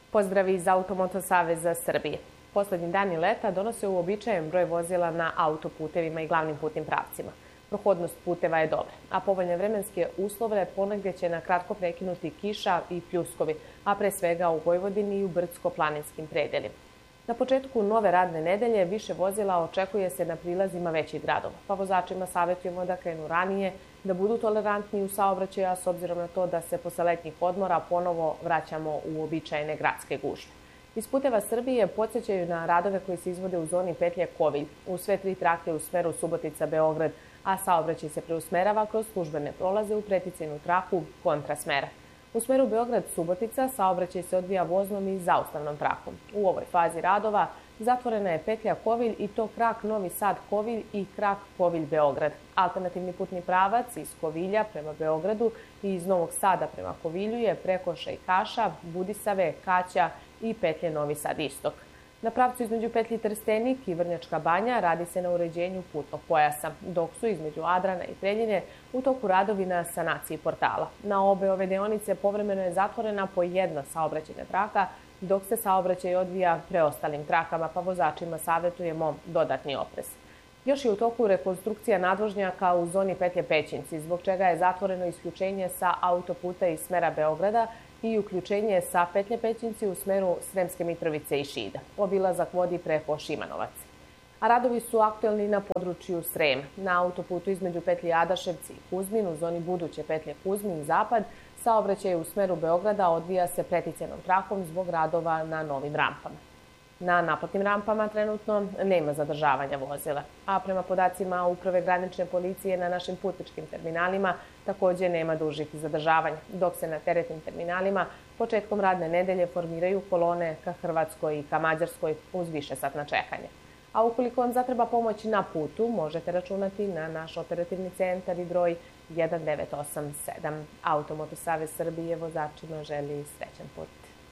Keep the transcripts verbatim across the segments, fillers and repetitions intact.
Pozdravi iz Automoto Saveza Srbije. Poslednji dani leta donose uobičajen broj vozila na autoputevima i glavnim putnim pravcima. Prohodnost puteva je dobra, a povoljne vremenske uslove ponegdje će na kratko prekinuti kiša i pljuskovi, a pre svega u Vojvodini i u brdsko-planinskim predelima. Na početku nove radne nedelje više vozila očekuje se na prilazima većih gradova, pa vozačima savjetujemo da krenu ranije, da budu tolerantni u saobraćaju, a s obzirom na to da se posle letnjih odmora ponovo vraćamo u uobičajene gradske gužve. Iz puteva Srbije podsjećaju na radove koji se izvode u zoni petlje Kovilj, u sve tri trake u smeru Subotica-Beograd, a saobraćaj se preusmerava kroz službene prolaze u preticajnu traku kontrasmera. U smeru Beograd-Subotica saobraćaj se odvija voznom i zaustavnom trakom. U ovoj fazi radova zatvorena je petlja Kovilj i to krak Novi Sad-Kovilj i krak Kovilj-Beograd. Alternativni putni pravac iz Kovilja prema Beogradu i iz Novog Sada prema Kovilju je preko Šajkaša, Budisave, Kaća i petlje Novi Sad-Istok. Na pravcu između petlji Trstenik i Vrnjačka Banja radi se na uređenju putnog pojasa, dok su između Adrana i Preljine u toku radovi na sanaciji portala. Na obe ove deonice povremeno je zatvorena po jedna saobraćajna traka, dok se saobraćaj odvija preostalim trakama, pa vozačima savjetujemo dodatni oprez. Još je u toku rekonstrukcija nadvožnjaka u zoni petlje Pećinci, zbog čega je zatvoreno isključenje sa autoputa iz smera Beograda i uključenje sa petlje Pećinci u smeru Sremske Mitrovice i Šida. Obilazak vodi preko Šimanovaca. A radovi su aktuelni na području Srema. Na autoputu između petlje Adaševci i Kuzmin u zoni buduće petlje Kuzmin Zapad saobraćaj u smeru Beograda odvija se preticajnom trakom zbog radova na novim rampama. Na naplatnim rampama trenutno nema zadržavanja vozila, a prema podacima Uprave granične policije na našim putničkim terminalima takođe nema dužih zadržavanja, dok se na teretnim terminalima početkom radne nedelje formiraju kolone ka Hrvatskoj i ka Mađarskoj uz višesatna čekanja. A ukoliko vam zatreba pomoć na putu, možete računati na naš operativni centar i broj jedan devet osam sedam. Automoto Savez Srbije vozačima želi srećan put.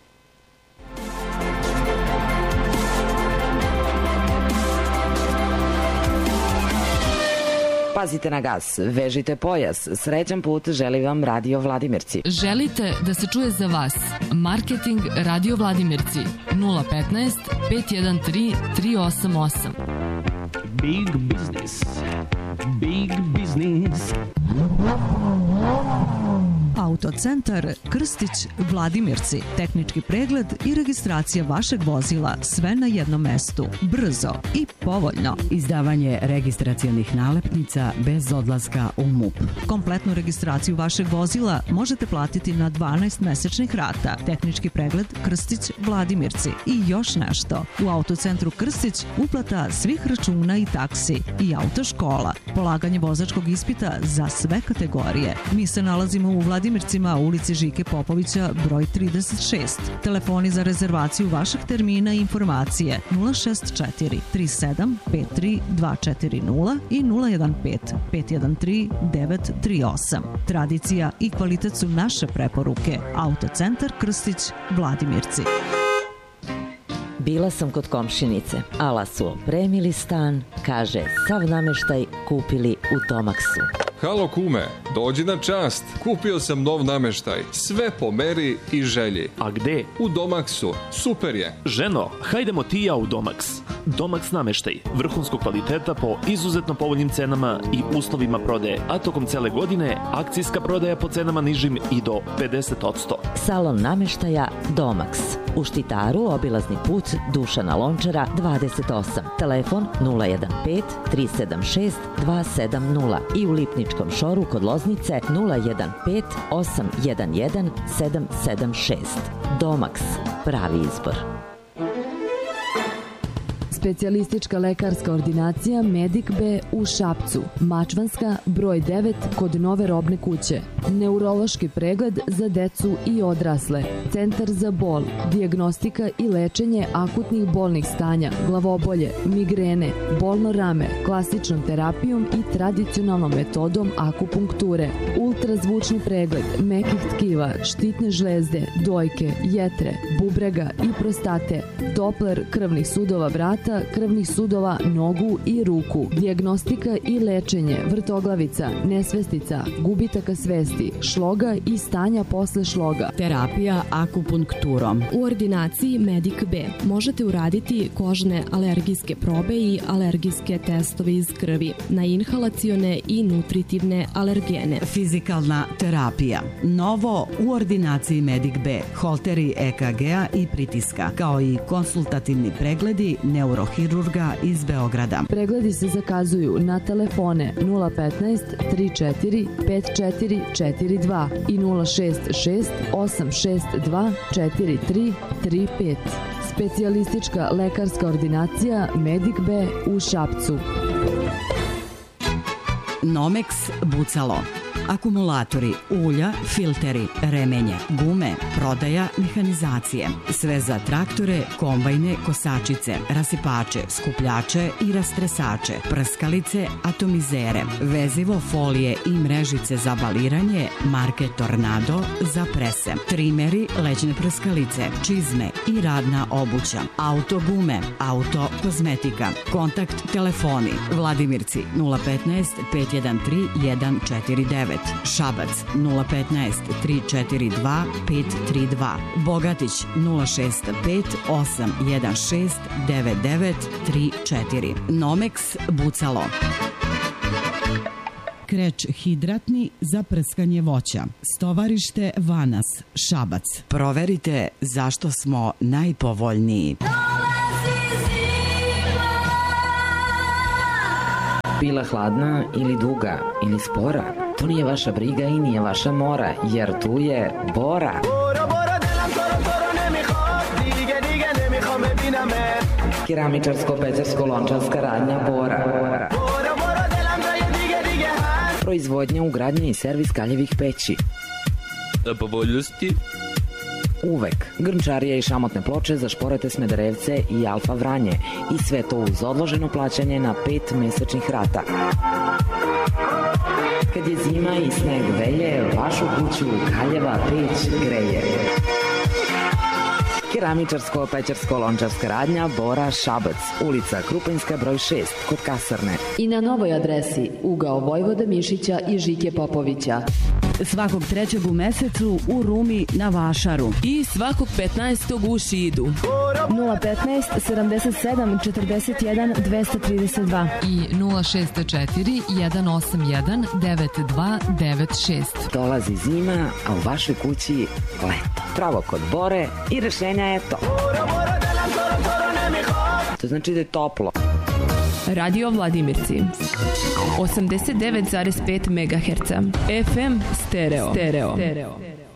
Pazite na gas, vežite pojas, srećan put želi vam Radio Vladimirci. Želite da se čuje za vas? Marketing Radio Vladimirci nula petnaest pet jedan tri tri osam osam. Big business. Big business. Autocentar Krstić Vladimirci. Tehnički pregled i registracija vašeg vozila sve na jednom mestu. Brzo i povoljno. Izdavanje registracionih nalepnica bez odlaska u M U P. Kompletnu registraciju vašeg vozila možete platiti na dvanaest mesečnih rata. Tehnički pregled Krstić Vladimirci. I još nešto. U Autocentru Krstić uplata svih računa i taksi i autoškola. Polaganje vozačkog ispita za sve kategorije. Mi se nalazimo u Vladimircima, ulici Žike Popovića, broj trideset šest. Telefoni za rezervaciju vašeg termina i informacije nula šest četiri tri sedam pet tri dva četiri nula i nula jedan pet pet jedan tri devet tri osam. Tradicija i kvalitet su naše preporuke. Autocentar Krstić Vladimirci. Bila sam kod komšinice, ala su opremili stan, kaže sav nameštaj kupili u Domaksu. Halo kume, dođi na čast, kupio sam nov nameštaj, sve po meri i želji. A gde? U Domaksu, super je. Ženo, hajdemo ti i ja u Domaks. Domaks nameštaj, vrhunskog kvaliteta po izuzetno povoljnim cenama i uslovima prodaje, a tokom cele godine akcijska prodaja po cenama nižim i do pedeset posto. Salon nameštaja Domaks. U Štitaru obilazni put Dušana Lončara dvadeset osam. Telefon nula jedan pet tri sedam šest dva sedam nula i u Lipničkom šoru kod Loznice nula jedan pet osam jedan jedan sedam sedam šest. Domaks, pravi izbor. Specijalistička lekarska ordinacija Medic B u Šapcu, Mačvanska, broj devet kod Nove robne kuće. Neurološki pregled za decu i odrasle. Centar za bol, dijagnostika i lečenje akutnih bolnih stanja, glavobolje, migrene, bolno rame, klasičnom terapijom i tradicionalnom metodom akupunkture. Ultrazvučni pregled mekih tkiva, štitne žlezde, dojke, jetre, bubrega i prostate. Dopler krvnih sudova vrata vrata, krvnih sudova, nogu i ruku, dijagnostika i lečenje, vrtoglavica, nesvestica, gubitaka svesti, šloga i stanja posle šloga. Terapija akupunkturom. U ordinaciji Medic B možete uraditi kožne alergijske probe i alergijske testove iz krvi na inhalacione i nutritivne alergene. Fizikalna terapija. Novo u ordinaciji Medic B. Holteri E K G-a i pritiska, kao i konsultativni pregledi neurohirurga iz Beograda. Pregledi se zakazuju na telefone nula petnaest tri četiri pet četiri četiri dva i nula šest šest osam šest dva četiri tri tri pet. Specijalistička lekarska ordinacija Medic B u Šapcu. Nomex bucalo. Akumulatori, ulja, filteri, remenje, gume, prodaja, mehanizacije. Sve za traktore, kombajne, kosačice, rasipače, skupljače i rastresače, prskalice, atomizere, vezivo, folije i mrežice za baliranje, marke Tornado za prese, trimeri, leđne prskalice, čizme i radna obuća, auto gume, auto kozmetika, kontakt telefoni, Vladimirci nula petnaest pet jedan tri jedan četiri devet, Šabac nula petnaest tri četiri dva pet tri dva, Bogatić nula šest pet osam jedan šest devet devet tri četiri. Nomex bucalo. Kreč hidratni za prskanje voća. Stovarište Vanas, Šabac. Proverite zašto smo najpovoljniji. Bila hladna ili duga ili spora, to nije vaša briga i nije vaša mora, jer tu je Bora. Keramičarsko-pećarsko-lončarska radnja Bora. Proizvodnja, ugradnja i servis kaljevih peći. Povoljnosti. Uvek. Grnčarija i šamotne ploče za Šporete, Smederevce i Alfa Vranje. I sve to uz odloženo plaćanje na pet mesečnih rata. Kad je zima i sneg veje, vašu kuću kaljeva peć greje. Keramičarsko-pećarsko-lončarska radnja Bora, Šabac, ulica Krupanjska broj šest, kod kasarne. I na novoj adresi ugao Vojvoda Mišića i Žike Popovića. Svakog trećeg u mesecu u Rumi na Vašaru. I svakog petnaestog u Šidu. nula petnaest sedamdeset sedam četrdeset jedan dvesta trideset dva i nula šest četiri jedan osam jedan devet dva devet šest. Dolazi zima, a u vašoj kući leto. Pravo kod Bore i rešenja je to. To znači da je toplo. Radio Vladimirci osamdeset devet zarez pet megaherca F M stereo. Stereo. Stereo.